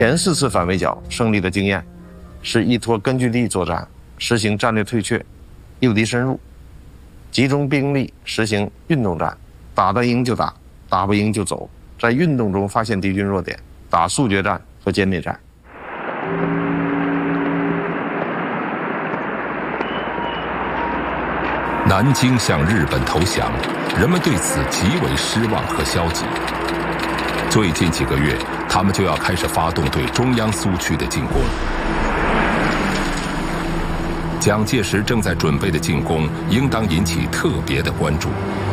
前4次反围剿胜利的经验，是依托根据地作战，实行战略退却，诱敌深入，集中兵力实行运动战，打得赢就打，打不赢就走，在运动中发现敌军弱点，打速决战和歼灭战。 南京向日本投降，人们对此极为失望和消极。最近几个月，他们就要开始发动对中央苏区的进攻。蒋介石正在准备的进攻，应当引起特别的关注。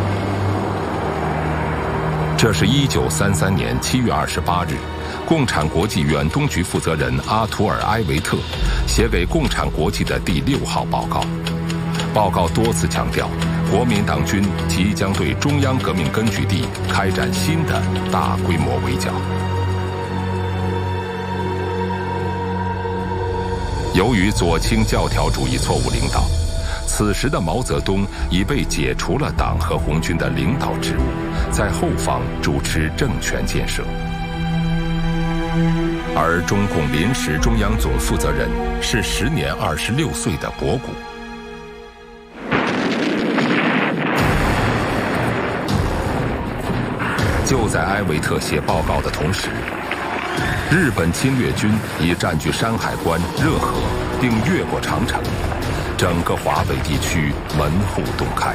这是1933年7月28日，共产国际远东局负责人阿图尔·埃维特写给共产国际的第6号报告。报告多次强调，国民党军即将对中央革命根据地开展新的大规模围剿。由于左倾教条主义错误领导，此时的毛泽东已被解除了党和红军的领导职务，在后方主持政权建设。而中共临时中央总负责人是时年26岁的博古。就在埃维特写报告的同时，日本侵略军已占据山海关、热河，并越过长城，整个华北地区门户洞开。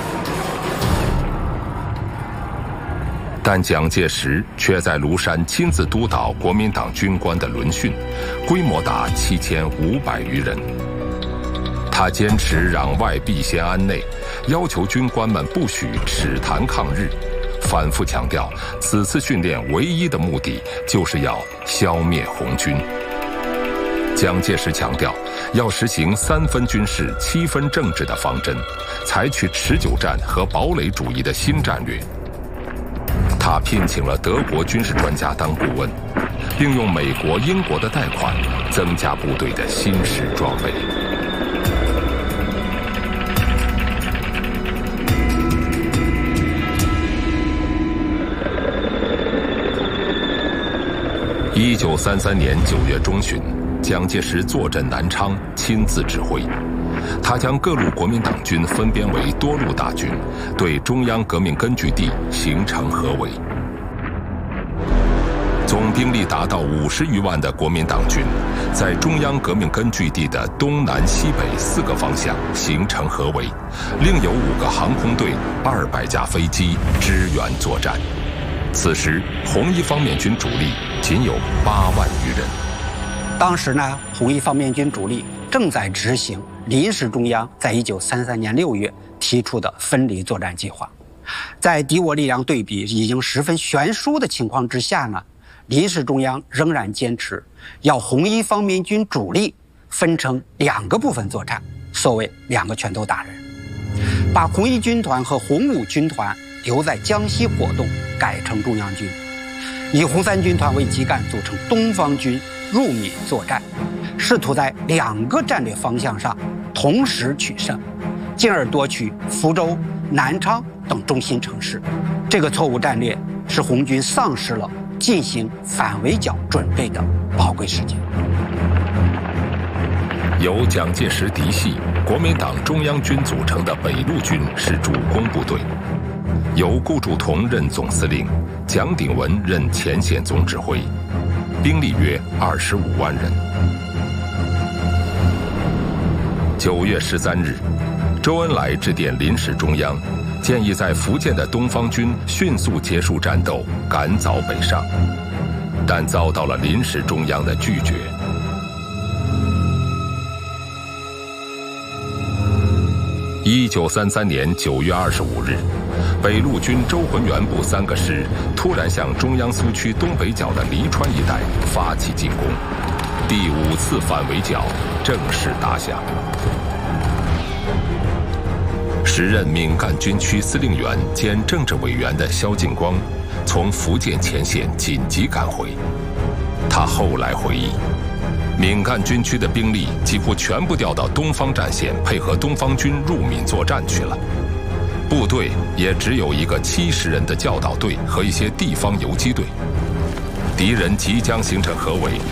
但蒋介石却在庐山亲自督导国民党军官的轮训，规模达7500余人。他坚持攘外必先安内，要求军官们不许耻谈抗日，反复强调此次训练唯一的目的就是要消灭红军。蒋介石强调要实行3分军事7分政治的方针，采取持久战和堡垒主义的新战略。他聘请了德国军事专家当顾问，并用美国、英国的贷款增加部队的新式装备。1933年9月中旬，蒋介石坐镇南昌，亲自指挥。他将各路国民党军分编为多路大军，对中央革命根据地形成合围。总兵力达到50余万的国民党军，在中央革命根据地的东南西北4个方向形成合围，另有5个航空队、200架飞机支援作战。此时，红一方面军主力仅有8万余人。 当时呢，红一方面军主力正在执行临时中央在1933年6月提出的分离作战计划。在敌我力量对比已经十分悬殊的情况之下呢，临时中央仍然坚持要红一方面军主力分成2个部分作战，所谓2个拳头打人，把红一军团和红五军团留在江西活动，改成中央军，以红三军团为基干组成东方军入闽作战，试图在2个战略方向上同时取胜，进而夺取福州、南昌等中心城市。这个错误战略使红军丧失了进行反围剿准备的宝贵时间。 由蒋介石嫡系国民党中央军组成的北路军是主攻部队，由顾祝同任总司令，蒋鼎文任前线总指挥，兵力约25万人。9月13日，周恩来致电临时中央，建议在福建的东方军迅速结束战斗，赶早北上，但遭到了临时中央的拒绝。1933年9月25日，北路军周浑元部3个师突然向中央苏区东北角的黎川一带发起进攻，第5次反围剿正式打响。时任闽赣军区司令员兼政治委员的萧劲光从福建前线紧急赶回。他后来回忆，闽赣军区的兵力几乎全部调到东方战线配合东方军入闽作战去了，部队也只有一个70人的教导队和一些地方游击队。敌人即将形成合围，